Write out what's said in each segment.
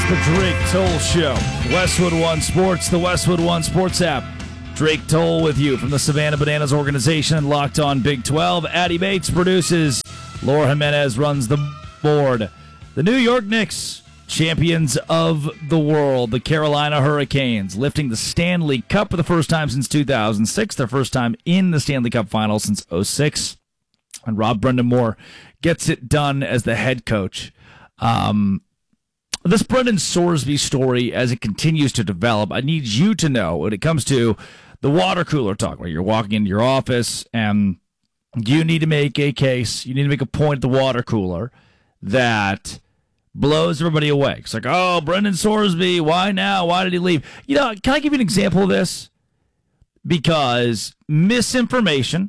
the Drake Toll Show. Westwood One Sports, the Westwood One Sports app. Drake Toll with you from the Savannah Bananas organization and Locked On Big 12. Addie Bates produces. Laura Jimenez runs the board. The New York Knicks, champions of the world. The Carolina Hurricanes lifting the Stanley Cup for the first time since 2006. Their first time in the Stanley Cup Finals since 2006. And Rob Brendan Moore gets it done as the head coach. This Brendan Sorsby story, as it continues to develop, I need you to know when it comes to the water cooler talk, where you're walking into your office and you need to make a case, you need to make a point at the water cooler that blows everybody away. It's like, oh, Brendan Sorsby, why now? Why did he leave? You know, can I give you an example of this? Because misinformation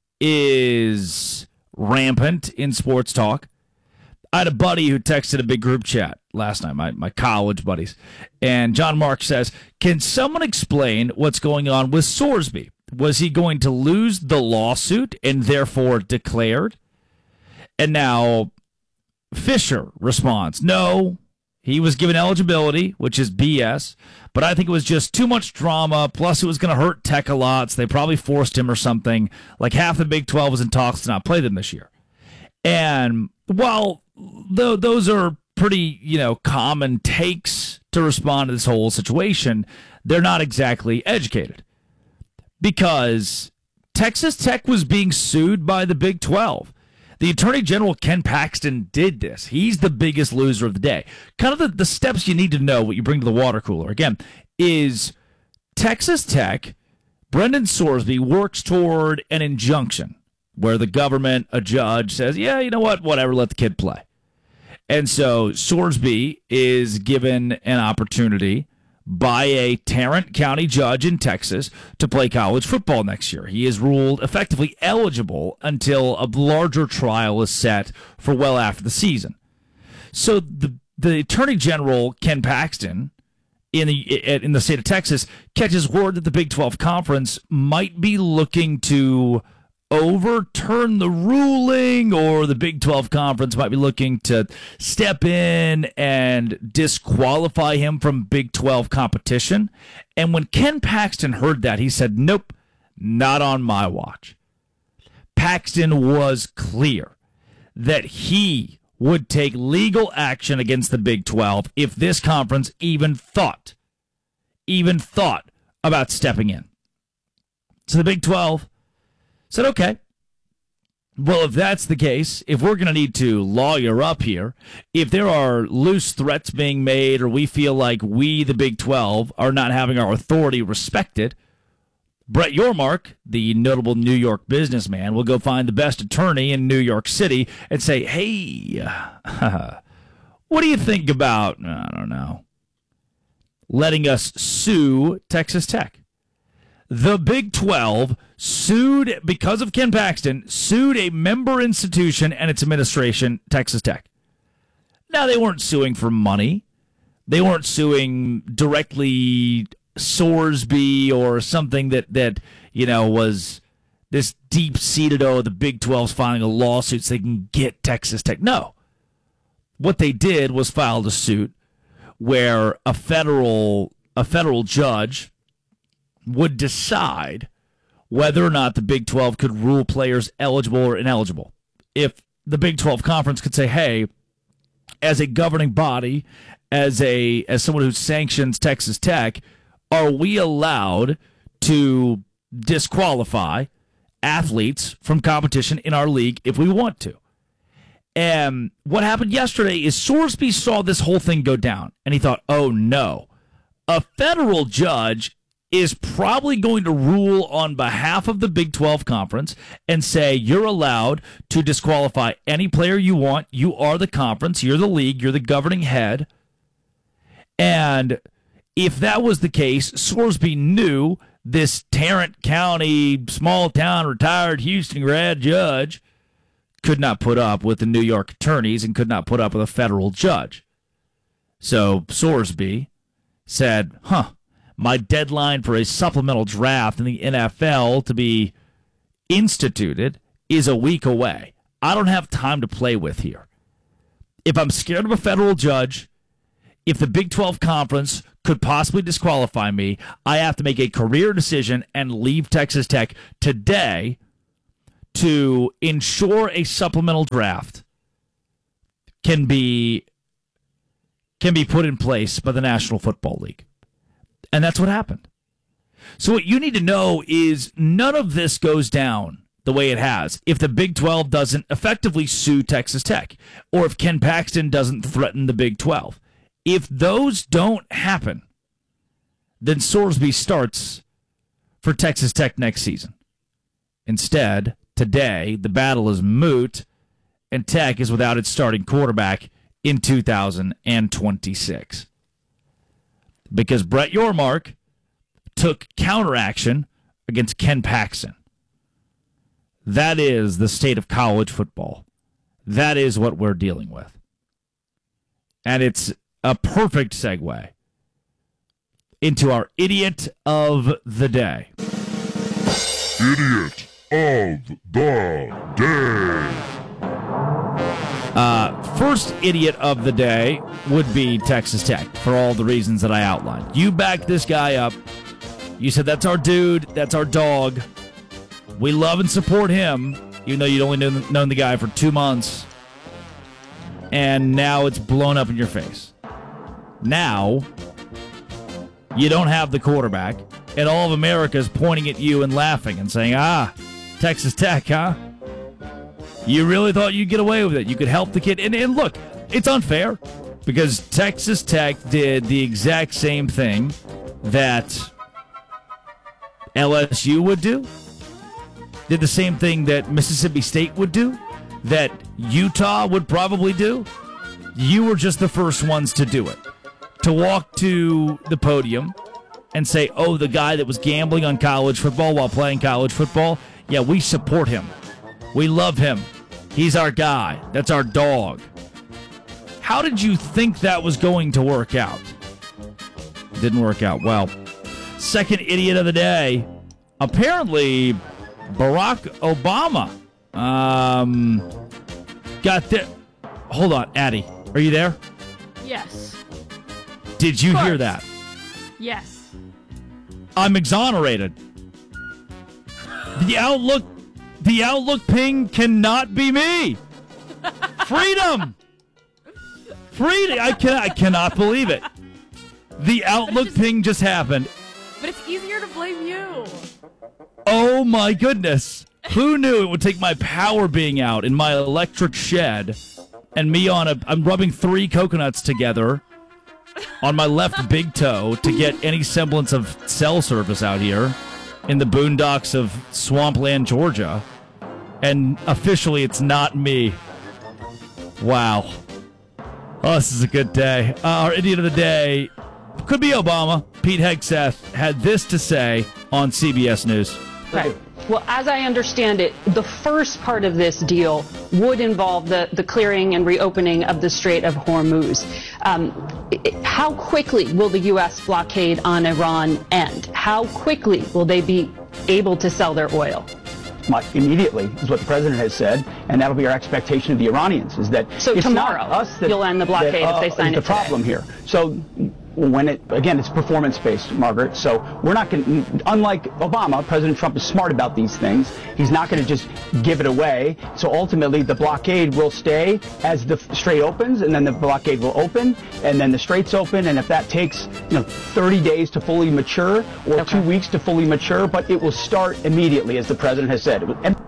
is rampant in sports talk. I had a buddy who texted a big group chat last night, my college buddies, and John Mark says, can someone explain what's going on with Sorsby? Was he going to lose the lawsuit and therefore declared? And now Fisher responds, no, he was given eligibility, which is BS, but I think it was just too much drama, plus it was going to hurt Tech a lot, so they probably forced him or something. Like half the Big 12 was in talks to not play them this year. And while those are pretty, common takes to respond to this whole situation, they're not exactly educated. Because Texas Tech was being sued by the Big 12. The Attorney General, Ken Paxton, did this. He's the biggest loser of the day. Kind of the steps you need to know, what you bring to the water cooler, again, is Texas Tech, Brendan Sorsby works toward an injunction where the government, a judge, says, yeah, you know what, whatever, let the kid play. And so Sorsby is given an opportunity by a Tarrant County judge in Texas to play college football next year. He is ruled effectively eligible until a larger trial is set for well after the season. So the Attorney General, Ken Paxton, in the state of Texas, catches word that the Big 12 Conference might be looking to overturn the ruling, or the Big 12 Conference might be looking to step in and disqualify him from Big 12 competition. And when Ken Paxton heard that, he said, nope, not on my watch. Paxton was clear that he would take legal action against the Big 12 if this conference even thought about stepping in. So the Big 12 said, okay, well, if that's the case, if we're going to need to lawyer up here, if there are loose threats being made, or we feel like we, the Big 12, are not having our authority respected, Brett Yormark, the notable New York businessman, will go find the best attorney in New York City and say, hey, what do you think about, I don't know, letting us sue Texas Tech? The Big 12 sued, because of Ken Paxton, sued a member institution and its administration, Texas Tech. Now, they weren't suing for money. They weren't suing directly Sorsby or something that was this deep-seated, the Big 12's filing a lawsuit so they can get Texas Tech. No. What they did was filed a suit where a federal judge would decide whether or not the Big 12 could rule players eligible or ineligible. If the Big 12 Conference could say, hey, as a governing body, as someone who sanctions Texas Tech, are we allowed to disqualify athletes from competition in our league if we want to? And what happened yesterday is Sorsby saw this whole thing go down, and he thought, oh no, a federal judge is probably going to rule on behalf of the Big 12 Conference and say you're allowed to disqualify any player you want. You are the conference. You're the league. You're the governing head. And if that was the case, Sorsby knew this Tarrant County, small-town, retired Houston grad judge could not put up with the New York attorneys and could not put up with a federal judge. So Sorsby said, my deadline for a supplemental draft in the NFL to be instituted is a week away. I don't have time to play with here. If I'm scared of a federal judge, if the Big 12 Conference could possibly disqualify me, I have to make a career decision and leave Texas Tech today to ensure a supplemental draft can be put in place by the National Football League. And that's what happened. So what you need to know is none of this goes down the way it has if the Big 12 doesn't effectively sue Texas Tech or if Ken Paxton doesn't threaten the Big 12. If those don't happen, then Sorsby starts for Texas Tech next season. Instead, today, the battle is moot, and Tech is without its starting quarterback in 2026. Because Brett Yormark took counteraction against Ken Paxton. That is the state of college football. That is what we're dealing with. And it's a perfect segue into our Idiot of the Day. Idiot of the Day. First Idiot of the Day would be Texas Tech for all the reasons that I outlined. You backed this guy up. You said, that's our dude. That's our dog. We love and support him, even though you'd only known the guy for 2 months. And now it's blown up in your face. Now, you don't have the quarterback, and all of America is pointing at you and laughing and saying, Texas Tech, huh? You really thought you'd get away with it. You could help the kid. And look, it's unfair because Texas Tech did the exact same thing that LSU would do, did the same thing that Mississippi State would do, that Utah would probably do. You were just the first ones to do it. To walk to the podium and say, the guy that was gambling on college football while playing college football, yeah, we support him. We love him. He's our guy. That's our dog. How did you think that was going to work out? Didn't work out well. Second Idiot of the Day. Apparently, Barack Obama got there. Hold on, Addie. Are you there? Yes. Did you hear that? Yes. I'm exonerated. The Outlook ping cannot be me. Freedom. Freedom. I cannot believe it. The Outlook ping just happened. But it's easier to blame you. Oh my goodness. Who knew it would take my power being out in my electric shed and me I'm rubbing 3 coconuts together on my left big toe to get any semblance of cell service out here in the boondocks of Swampland, Georgia. And officially, it's not me. Wow. Oh, this is a good day. Our Idiot of the Day could be Obama. Pete Hegseth had this to say on CBS News. Right. Well, as I understand it, the first part of this deal would involve the clearing and reopening of the Strait of Hormuz. How quickly will the U.S. blockade on Iran end? How quickly will they be able to sell their oil? Immediately is what the president has said, and that'll be our expectation of the Iranians. Is that so? It's Tomorrow, not us that, you'll end the blockade if they sign it. The problem here. So. It's performance-based, Margaret. So we're not going to, unlike Obama, President Trump is smart about these things. He's not going to just give it away. So ultimately, the blockade will stay as the strait opens, and then the blockade will open, and then the straits open. And if that takes 30 days to fully mature or 2 weeks to fully mature, but it will start immediately, as the president has said.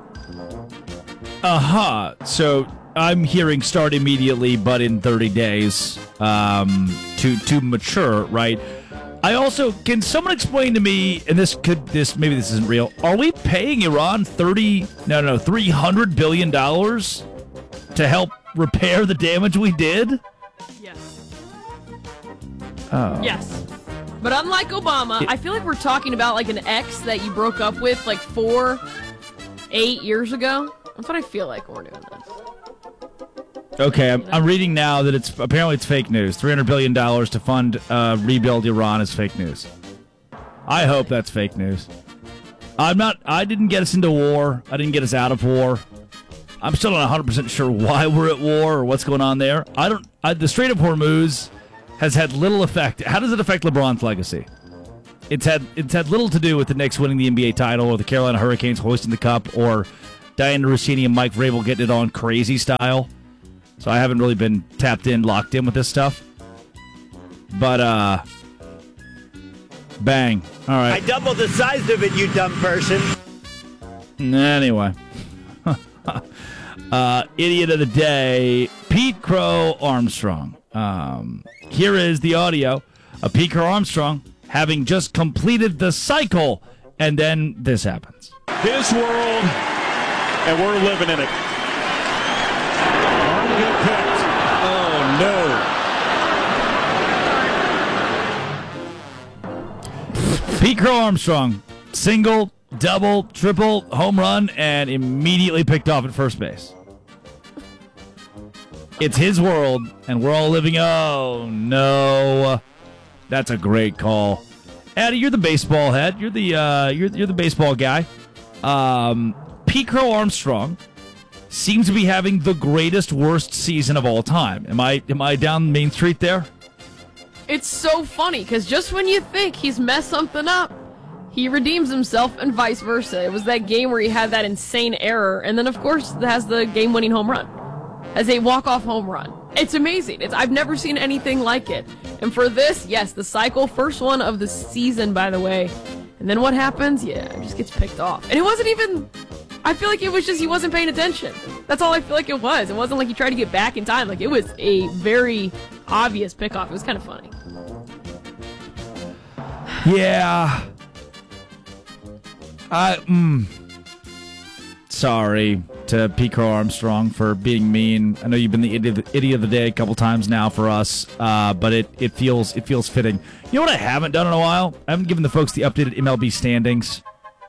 So I'm hearing start immediately, but in 30 days to mature, right? I also, can someone explain to me, and maybe this isn't real, are we paying Iran $300 billion to help repair the damage we did? Yes. Oh. Yes. But unlike Obama, I feel like we're talking about like an ex that you broke up with like 8 years ago. That's what I feel like when we're doing this. Okay, I'm reading now that it's fake news. $300 billion to fund rebuild Iran is fake news. I hope that's fake news. I didn't get us into war. I didn't get us out of war. I'm still not 100% sure why we're at war or what's going on there. The Strait of Hormuz has had little effect. How does it affect LeBron's legacy? It's had little to do with the Knicks winning the NBA title or the Carolina Hurricanes hoisting the cup or Diana Rossini and Mike Vrabel getting it on crazy style. So I haven't really been locked in with this stuff. But, bang. All right. I doubled the size of it, you dumb person. Anyway. Idiot of the day, Pete Crow Armstrong. Here is the audio of Pete Crow Armstrong having just completed the cycle, and then this happens. His world, and we're living in it. Arm get picked. Oh, no. Pete Crow Armstrong, single, double, triple, home run, and immediately picked off at first base. It's his world, and we're all living. Oh no, that's a great call, Addie. You're the baseball head. You're the baseball guy. Pete Crow Armstrong seems to be having the greatest worst season of all time. Am I down Main Street there? It's so funny because just when you think he's messed something up, he redeems himself and vice versa. It was that game where he had that insane error, and then of course has the game-winning home run. As a walk-off home run. It's amazing. I've never seen anything like it. And for this, yes, the cycle, first one of the season, by the way. And then what happens? Yeah, it just gets picked off. And it wasn't even, I feel like it was just he wasn't paying attention. That's all I feel like it was. It wasn't like he tried to get back in time. Like, it was a very obvious pickoff. It was kind of funny. Yeah. Sorry to Pete Crow Armstrong for being mean. I know you've been the idiot of the day a couple times now for us, but it feels fitting. You know what I haven't done in a while? I haven't given the folks the updated MLB standings.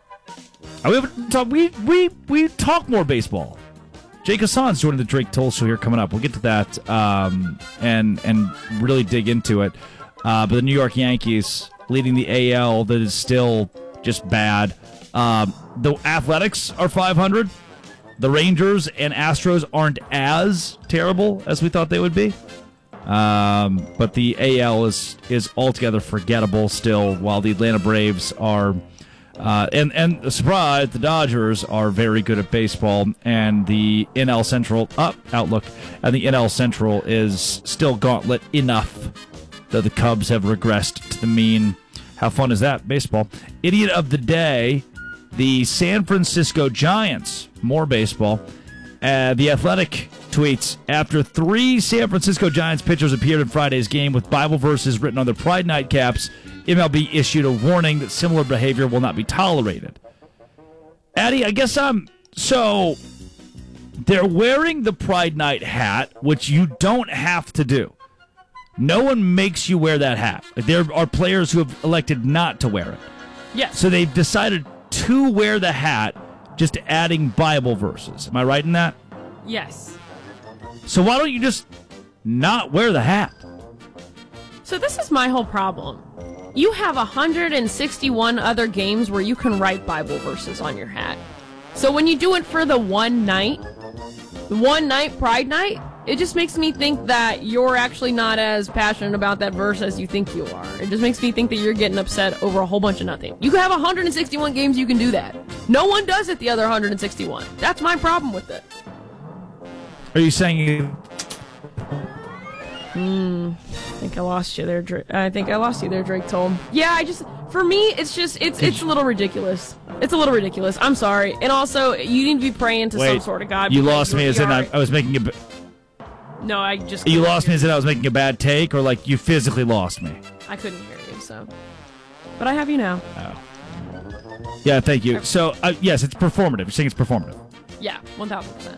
We talk more baseball. Jake Hassan's joining the Drake Toll Show here coming up. We'll get to that and really dig into it. But the New York Yankees leading the AL that is still just bad. The Athletics are 500. The Rangers and Astros aren't as terrible as we thought they would be. But the AL is altogether forgettable still, while the Atlanta Braves are, and surprise, the Dodgers are very good at baseball, and the NL Central outlook, and the NL Central is still gauntlet enough that the Cubs have regressed to the mean. How fun is that? Baseball. Idiot of the day, the San Francisco Giants. More baseball. The Athletic tweets, after 3 San Francisco Giants pitchers appeared in Friday's game with Bible verses written on their Pride Night caps, MLB issued a warning that similar behavior will not be tolerated. Addie, I guess so they're wearing the Pride Night hat, which you don't have to do. No one makes you wear that hat. There are players who have elected not to wear it. Yes. So they've decided to wear the hat, just adding Bible verses. Am I right in that? Yes. So why don't you just not wear the hat? So this is my whole problem. You have 161 other games where you can write Bible verses on your hat. So when you do it for the one night Pride Night, it just makes me think that you're actually not as passionate about that verse as you think you are. It just makes me think that you're getting upset over a whole bunch of nothing. You can have 161 games, you can do that. No one does it the other 161. That's my problem with it. Are you saying... I think I lost you there, Drake Toll. Yeah, for me, it's a little ridiculous. It's a little ridiculous. I'm sorry. And also, you need to be praying to some sort of God. You lost me as in I was making a... No, I just... You lost me as in I was making a bad take, or like you physically lost me? I couldn't hear you, so... But I have you now. Oh. Yeah, thank you. So, yes, it's performative. You're saying it's performative. Yeah, 1,000%.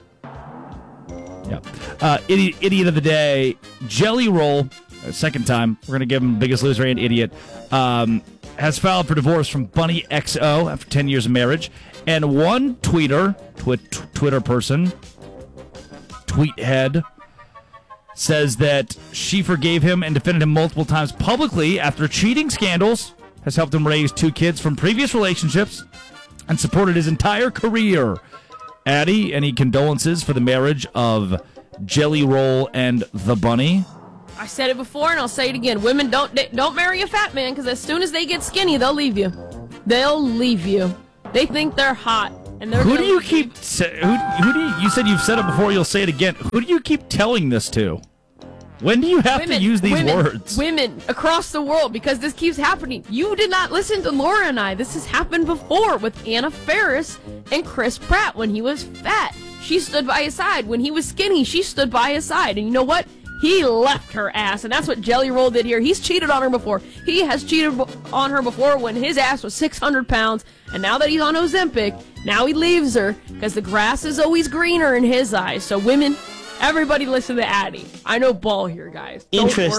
Yeah. Idiot of the day, Jelly Roll, second time. We're going to give him Biggest Loser and Idiot. Has filed for divorce from Bunny XO after 10 years of marriage. And one tweeter, Twitter person, Tweethead, says that she forgave him and defended him multiple times publicly after cheating scandals, has helped him raise 2 kids from previous relationships, and supported his entire career. Addie, any condolences for the marriage of Jelly Roll and the Bunny? I said it before and I'll say it again. Women don't marry a fat man because as soon as they get skinny, they'll leave you. They'll leave you. They think they're hot. And they're Who do you keep? Who do you said you've said it before? You'll say it again. Who do you keep telling this to? When do you have to use these words? Women across the world, because this keeps happening. You did not listen to Laura and I. This has happened before with Anna Faris and Chris Pratt when he was fat. She stood by his side. When he was skinny, she stood by his side. And you know what? He left her ass, and that's what Jelly Roll did here. He's cheated on her before. He has cheated on her before when his ass was 600 pounds, and now that he's on Ozempic, now he leaves her because the grass is always greener in his eyes. So women, everybody listen to Addie. I know ball here, guys. Don't worry.